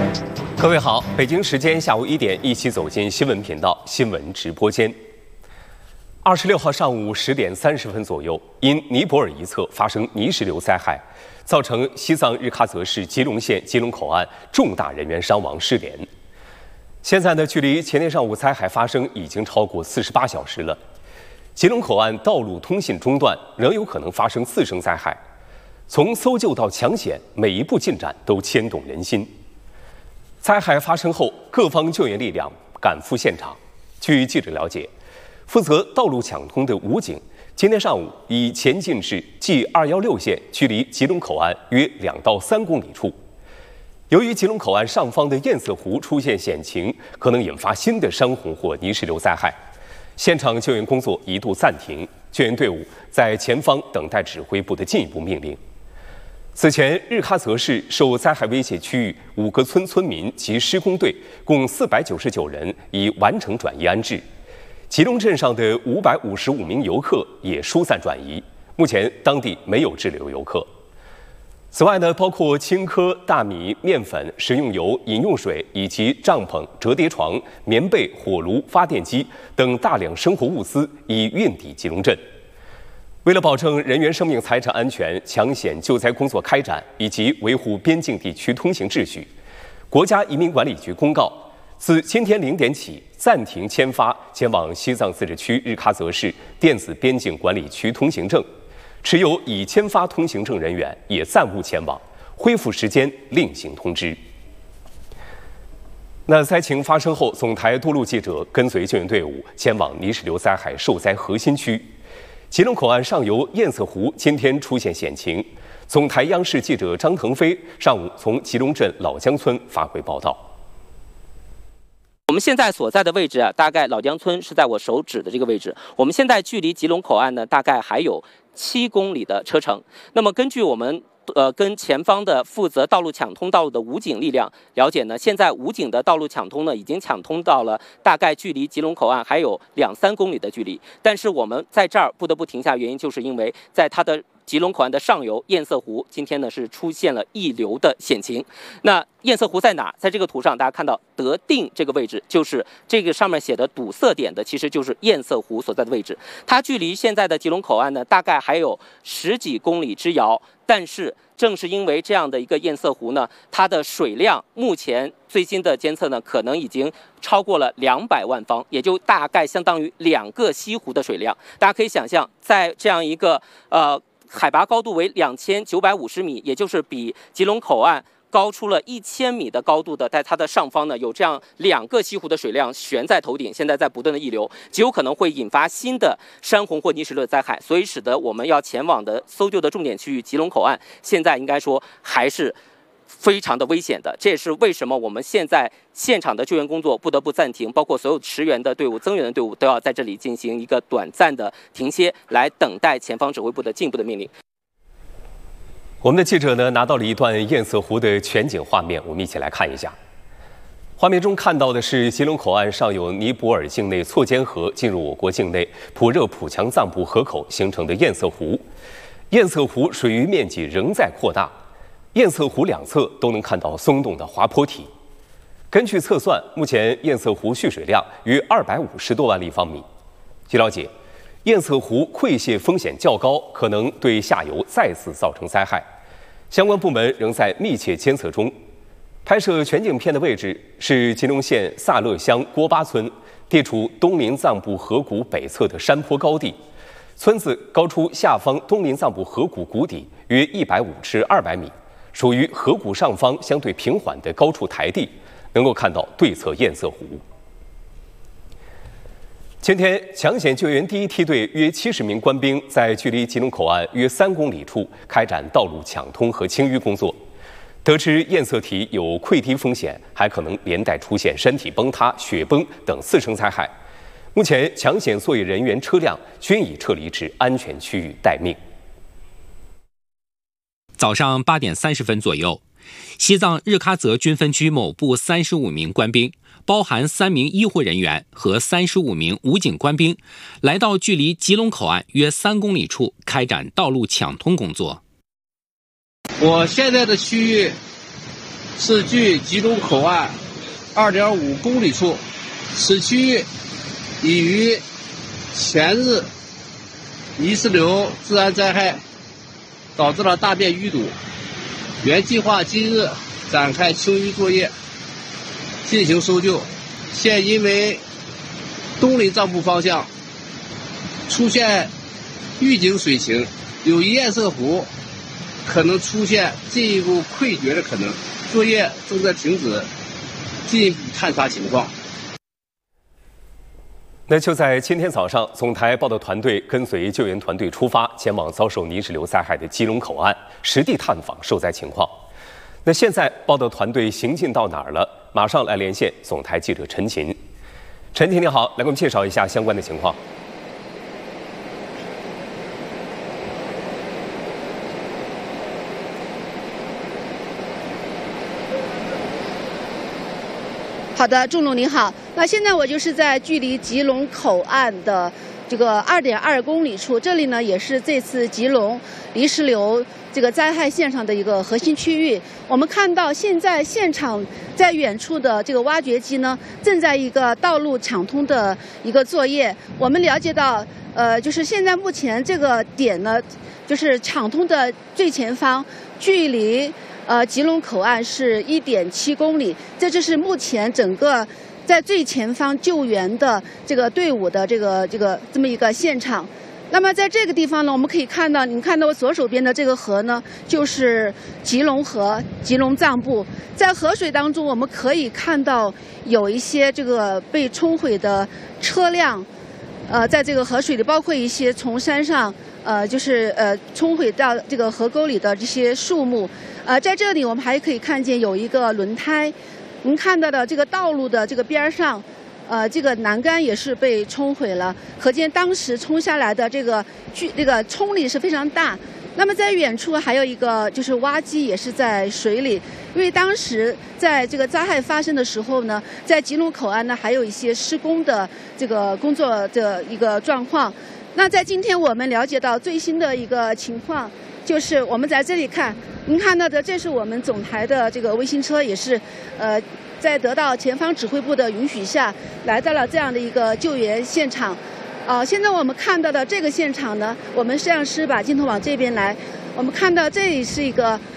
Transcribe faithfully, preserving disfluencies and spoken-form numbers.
各位好，北京时间下午一点，一起走进新闻频道新闻直播间。二十六号上午十点三十分左右，因尼泊尔一侧发生泥石流灾害，造成西藏日喀则市吉隆县吉隆口岸重大人员伤亡失联。现在呢，距离前天上午灾害发生已经超过四十八小时了。吉隆口岸道路通信中断，仍有可能发生次生灾害。从搜救到抢险，每一步进展都牵动人心。灾害发生后，各方救援力量赶赴现场。据记者了解，负责道路抢通的武警今天上午已前进至 G 二一六线，距离吉隆口岸约两到三公里处。由于吉隆口岸上方的堰塞湖出现险情，可能引发新的山洪或泥石流灾害，现场救援工作一度暂停，救援队伍在前方等待指挥部的进一步命令。此前，日喀则市受灾害威胁区域五个村村民及施工队共四百九十九人已完成转移安置，吉隆镇上的五百五十五名游客也疏散转移，目前当地没有滞留游客。此外呢，包括青稞、大米、面粉、食用油、饮用水以及帐篷、折叠床、棉被、火炉、发电机等大量生活物资已运抵吉隆镇。为了保证人员生命财产安全，抢险救灾工作开展，以及维护边境地区通行秩序，国家移民管理局公告，自今天零点起暂停签发前往西藏自治区日喀则市电子边境管理区通行证，持有已签发通行证人员也暂勿前往，恢复时间另行通知。那灾情发生后，总台多路记者跟随救援队伍前往泥石流灾害受灾核心区。吉隆口岸上游堰塞湖今天出现险情，总台央视记者张腾飞上午从吉隆镇老江村发回报道。 我们现在所在的位置啊，大概老江村是在我手指的这个位置。我们现在距离吉隆口岸呢，大概还有七公里的车程。那么根据我们呃，跟前方的负责道路抢通道路的武警力量了解呢，现在武警的道路抢通呢，已经抢通到了大概距离吉隆口岸还有两三公里的距离。但是我们在这儿不得不停下，原因就是因为在它的吉隆口岸的上游堰塞湖，今天呢是出现了溢流的险情。那堰塞湖在哪？在这个图上，大家看到德定这个位置，就是这个上面写的堵塞点的，其实就是堰塞湖所在的位置。它距离现在的吉隆口岸呢，大概还有十几公里之遥。但是正是因为这样的一个堰塞湖呢，它的水量目前最新的监测呢，可能已经超过了两百万方，也就大概相当于两个西湖的水量。大家可以想象，在这样一个呃海拔高度为两千九百五十米，也就是比吉隆口岸高出了一千米的高度的，在它的上方呢，有这样两个西湖的水量悬在头顶，现在在不断的溢流，极有可能会引发新的山洪或泥石流的灾害，所以使得我们要前往的搜救的重点区域吉隆口岸，现在应该说还是非常的危险的。这也是为什么我们现在现场的救援工作不得不暂停，包括所有驰援的队伍、增援的队伍都要在这里进行一个短暂的停歇，来等待前方指挥部的进一步的命令。 我们的记者呢拿到了一段堰塞湖的全景画面，我们一起来看一下。画面中看到的是吉隆口岸上有尼泊尔境内错间河进入我国境内普热普强藏布河口形成的堰塞湖。堰塞湖水域面积仍在扩大，堰塞湖两侧都能看到松动的滑坡体。根据测算，目前堰塞湖蓄水量约二百五十多万立方米。据了解，堰塞湖溃泄风险较高，可能对下游再次造成灾害。相关部门仍在密切监测中。拍摄全景片的位置是吉隆县萨勒乡郭巴村，地处东林藏布河谷北侧的山坡高地。村子高出下方东林藏布河谷谷底约一百五至二百米，属于河谷上方相对平缓的高处台地，能够看到对侧堰塞湖。今天，抢险救援第一梯队约七十名官兵在距离吉隆口岸约三公里处开展道路抢通和清淤工作。得知堰塞体有溃堤风险，还可能连带出现山体崩塌、雪崩等次生灾害。目前，抢险作业人员、车辆均已撤离至安全区域待命。 早上八点三十分左右，西藏日喀则军分区某部三十五名官兵，包含三名医护人员和三十五名武警官兵，来到距离吉隆口岸约三公里处开展道路抢通工作。 我现在的区域是距吉隆口岸 二点五公里处，此区域已于前日泥石流自然灾害导致了大面淤堵，原计划今日展开清淤作业，进行搜救。现因为东临藏布方向出现预警水情，有一堰塞湖可能出现进一步溃决的可能，作业正在停止，进一步探查情况。 那就在今天早上，总台报道团队跟随救援团队出发，前往遭受泥石流灾害的基隆口岸，实地探访受灾情况。那现在报道团队行进到哪儿了？马上来连线总台记者陈琴。陈琴你好，来给我们介绍一下相关的情况。 好的，仲龙你好。那现在我就是在距离吉隆口岸的这个二点二公里处，这里呢也是这次吉隆泥石流这个灾害现场的一个核心区域。我们看到现在现场在远处的这个挖掘机呢，正在一个道路抢通的一个作业。我们了解到，呃，就是现在目前这个点呢，就是抢通的最前方，距离呃吉隆口岸是一点七公里，这就是目前整个在最前方救援的这个队伍的这个这个这么一个现场。那么在这个地方呢，我们可以看到，你看到我左手边的这个河呢，就是吉隆河、吉隆藏布。在河水当中，我们可以看到有一些这个被冲毁的车辆，呃，在这个河水里，包括一些从山上呃，就是呃冲毁到这个河沟里的这些树木。呃，在这里我们还可以看见有一个轮胎，您看到的这个道路的这个边上，呃，这个栏杆也是被冲毁了，可见当时冲下来的这个距这个冲力是非常大。那么在远处还有一个就是挖机也是在水里，因为当时在这个灾害发生的时候呢，在吉隆口岸呢还有一些施工的这个工作的一个状况。那在今天我们了解到最新的一个情况，就是我们在这里看，您看到的这是我们总台的这个卫星车，也是呃在得到前方指挥部的允许下，来到了这样的一个救援现场。呃，现在我们看到的这个现场呢，我们摄像师把镜头往这边来，我们看到这里是一个